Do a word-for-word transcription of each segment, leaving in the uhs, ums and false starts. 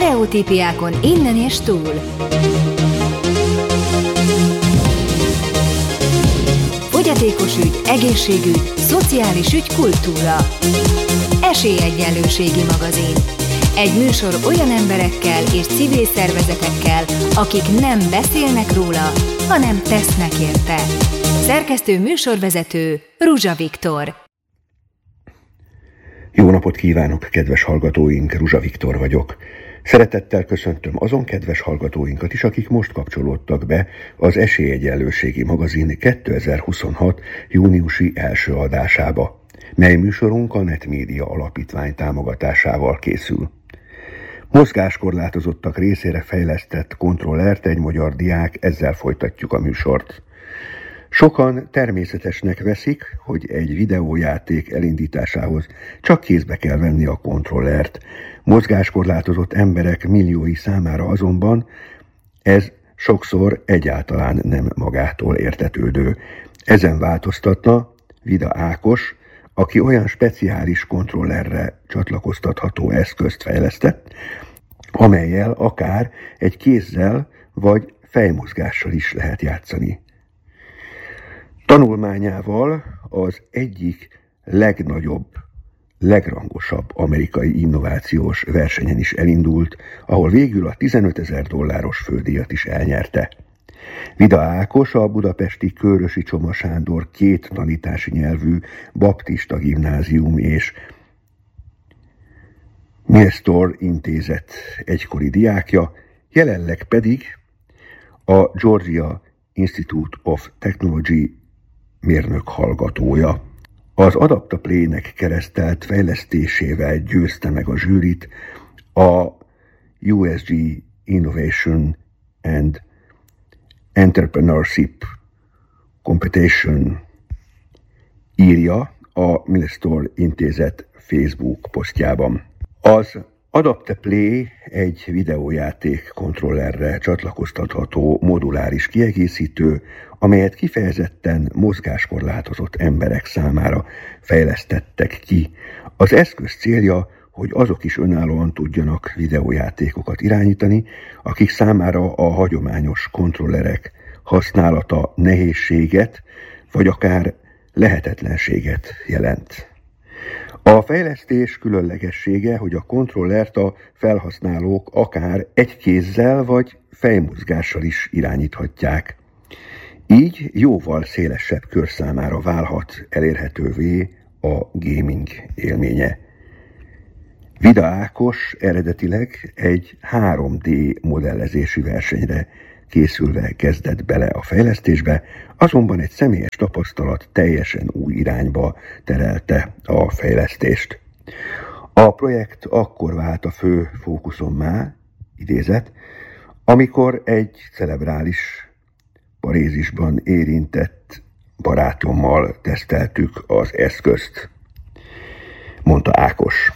Sztereotípiákon innen és túl. Fogyatékos ügy, egészségügy, szociális ügy, kultúra. Esélyegyenlőségi magazin. Egy műsor olyan emberekkel és civil szervezetekkel, akik nem beszélnek róla, hanem tesznek érte. Szerkesztő műsorvezető Ruzsa Viktor. Jó napot kívánok, kedves hallgatóink, Ruzsa Viktor vagyok. Szeretettel köszöntöm azon kedves hallgatóinkat is, akik most kapcsolódtak be az Esélyegyenlőségi magazin kétezer-huszonhat. júniusi első adásába, mely műsorunk a Netmédia Alapítvány támogatásával készül. Mozgáskorlátozottak részére fejlesztett kontrollert egy magyar diák, ezzel folytatjuk a műsort. Sokan természetesnek veszik, hogy egy videójáték elindításához csak kézbe kell venni a kontrollert. Mozgáskorlátozott emberek milliói számára azonban ez sokszor egyáltalán nem magától értetődő. Ezen változtatna Vida Ákos, aki olyan speciális kontrollerre csatlakoztatható eszközt fejlesztett, amellyel akár egy kézzel vagy fejmozgással is lehet játszani. Tanulmányával az egyik legnagyobb, legrangosabb amerikai innovációs versenyen is elindult, ahol végül a tizenötezer dolláros fődíjat is elnyerte. Vida Ákos a budapesti Kőrösi Csoma Sándor két tanítási nyelvű baptista gimnázium és Milestone intézet egykori diákja, jelenleg pedig a Georgia Institute of Technology mérnök hallgatója. Az AdaptaPlay-nek keresztelt fejlesztésével győzte meg a zsűrit a U S G Innovation and Entrepreneurship Competition, írja a Milestone intézet Facebook posztjában. Az AdaptaPlay egy videójáték kontrollerre csatlakoztatható moduláris kiegészítő, amelyet kifejezetten mozgáskorlátozott emberek számára fejlesztettek ki. Az eszköz célja, hogy azok is önállóan tudjanak videójátékokat irányítani, akik számára a hagyományos kontrollerek használata nehézséget, vagy akár lehetetlenséget jelent. A fejlesztés különlegessége, hogy a kontrollert a felhasználók akár egy kézzel vagy fejmozgással is irányíthatják. Így jóval szélesebb kör számára válhat elérhetővé a gaming élménye. Vida Ákos eredetileg egy három dé modellezési versenyre készülve kezdett bele a fejlesztésbe, azonban egy személyes tapasztalat teljesen új irányba terelte a fejlesztést. A projekt akkor vált a fő fókuszommá, idézet, amikor egy celebrális parézisban érintett barátommal teszteltük az eszközt, mondta Ákos.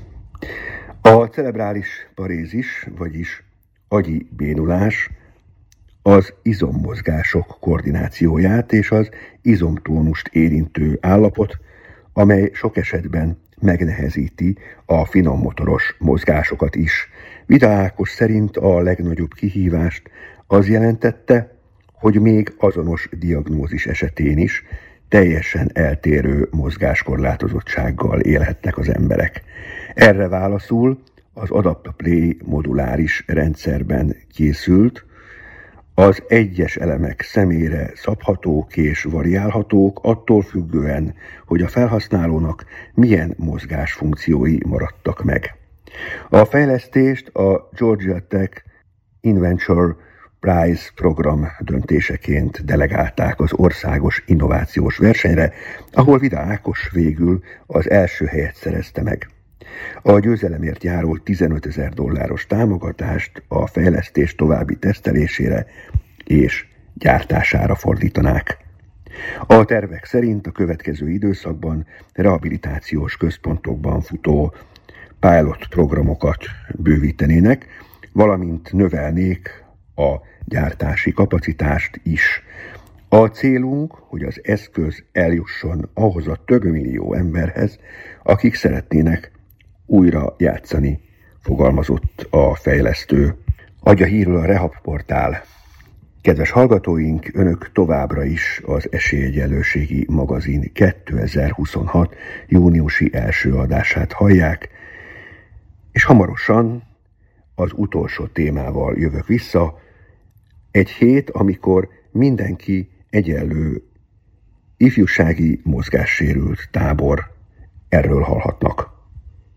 A celebrális parézis, vagyis agyi bénulás, az izommozgások koordinációját és az izomtónust érintő állapot, amely sok esetben megnehezíti a finommotoros mozgásokat is. Vida Ákos szerint a legnagyobb kihívást az jelentette, hogy még azonos diagnózis esetén is teljesen eltérő mozgáskorlátozottsággal élhetnek az emberek. Erre válaszul az AdaptaPlay moduláris rendszerben készült, az egyes elemek személyre szabhatók és variálhatók attól függően, hogy a felhasználónak milyen mozgásfunkciói maradtak meg. A fejlesztést a Georgia Tech Inventure Prize program döntéseként delegálták az országos innovációs versenyre, ahol Vida Ákos végül az első helyet szerezte meg. A győzelemért járó tizenötezer dolláros támogatást a fejlesztés további tesztelésére és gyártására fordítanák. A tervek szerint a következő időszakban rehabilitációs központokban futó pilot programokat bővítenének, valamint növelnék a gyártási kapacitást is. A célunk, hogy az eszköz eljusson ahhoz a több millió emberhez, akik szeretnének újra játszani, fogalmazott a fejlesztő. Adja hírül a Rehab portál. Kedves hallgatóink, önök továbbra is az Esélyegyenlőségi magazin kétezer-huszonhat júniusi első adását hallják, és hamarosan az utolsó témával jövök vissza. Egy hét, amikor mindenki egyenlő ifjúsági mozgássérült tábor. Erről hallhatnak.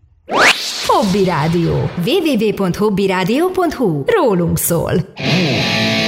Hobby Rádió. double-u double-u double-u pont hobby rádió pont hu. Rólunk szól.